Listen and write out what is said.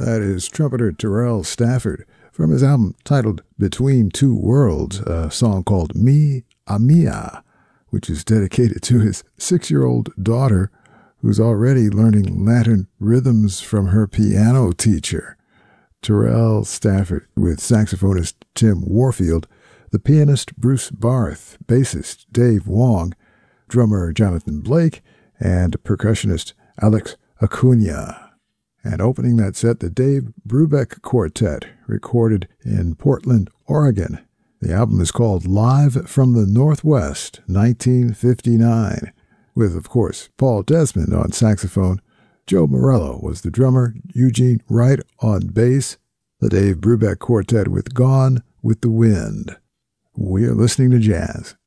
That is trumpeter Terrell Stafford from his album titled Between Two Worlds, a song called Mi Amia, which is dedicated to his 6-year-old daughter who's already learning Latin rhythms from her piano teacher. Terrell Stafford with saxophonist Tim Warfield, the pianist Bruce Barth, bassist Dave Wong, drummer Jonathan Blake, and percussionist Alex Acuna. And opening that set, the Dave Brubeck Quartet, recorded in Portland, Oregon. The album is called Live from the Northwest, 1959, with, of course, Paul Desmond on saxophone. Joe Morello was the drummer, Eugene Wright on bass, the Dave Brubeck Quartet with Gone with the Wind. We are listening to jazz.